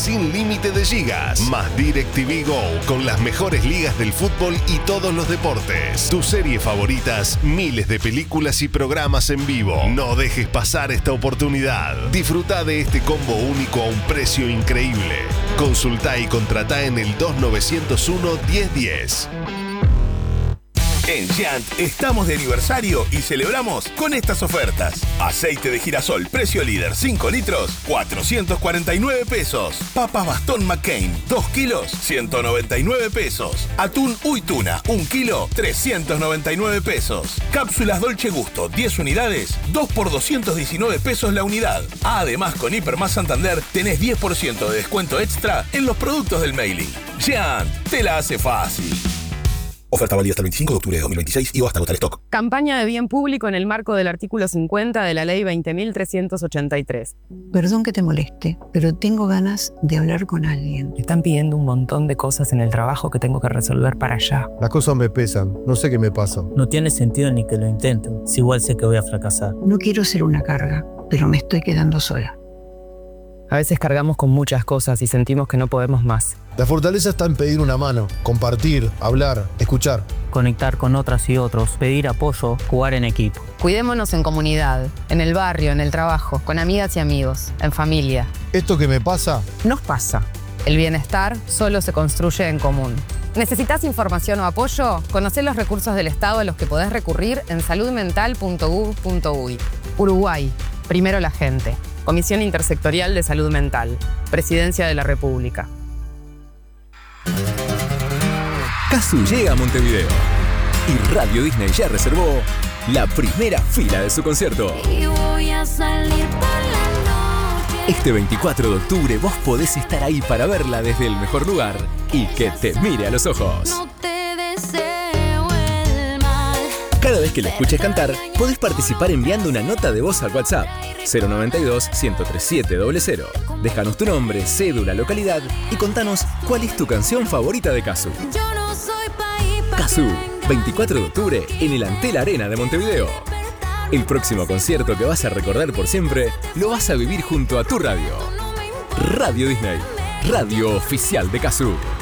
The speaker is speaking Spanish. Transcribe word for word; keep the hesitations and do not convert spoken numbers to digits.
sin límite de gigas. Más DirecTV Go con las mejores ligas del fútbol y todos los deportes. Tus series favoritas, miles de películas y programas en vivo. No dejes pasar esta oportunidad. Disfruta de este combo único a un precio increíble. Consulta y contrata en el dos nueve cero uno, diez diez. En Giant estamos de aniversario y celebramos con estas ofertas. Aceite de girasol precio líder cinco litros, cuatrocientos cuarenta y nueve pesos. Papas bastón McCain dos kilos, ciento noventa y nueve pesos. Atún Uy Tuna un kilo, trescientos noventa y nueve pesos. Cápsulas Dolce Gusto diez unidades, dos por doscientos diecinueve pesos la unidad. Además, con Hiper Más Santander tenés diez por ciento de descuento extra en los productos del mailing. Giant, te la hace fácil. Oferta válida hasta el veinticinco de octubre de dos mil veintiséis y o hasta agotar stock. Campaña de bien público en el marco del artículo cincuenta de la ley veinte mil trescientos ochenta y tres. Perdón que te moleste, pero tengo ganas de hablar con alguien. Me están pidiendo un montón de cosas en el trabajo que tengo que resolver para allá. Las cosas me pesan, no sé qué me pasa. No tiene sentido ni que lo intenten, si igual sé que voy a fracasar. No quiero ser una carga, pero me estoy quedando sola. A veces cargamos con muchas cosas y sentimos que no podemos más. La fortaleza está en pedir una mano, compartir, hablar, escuchar. Conectar con otras y otros, pedir apoyo, jugar en equipo. Cuidémonos en comunidad, en el barrio, en el trabajo, con amigas y amigos, en familia. Esto que me pasa, Nos pasa. El bienestar solo se construye en común. ¿Necesitas información o apoyo? Conocé los recursos del Estado a los que podés recurrir en salud mental punto gov punto uy. Uruguay, primero la gente. Comisión Intersectorial de Salud Mental. Presidencia de la República. Cazzu llega a Montevideo y Radio Disney ya reservó la primera fila de su concierto. Y voy a salir por la noche. Este veinticuatro de octubre vos podés estar ahí para verla desde el mejor lugar y que te mire a los ojos. No te deseo el mal. Cada vez que la escuches cantar, podés participar enviando una nota de voz al WhatsApp cero noventa y dos, ciento treinta y siete cero cero. Déjanos tu nombre, cédula, localidad y contanos cuál es tu canción favorita de Cazzu. Yo no soy país pa' Cazzu, que veinticuatro de octubre en el Antel Arena de Montevideo. El próximo concierto que vas a recordar por siempre lo vas a vivir junto a tu radio. Radio Disney, radio oficial de Cazzu.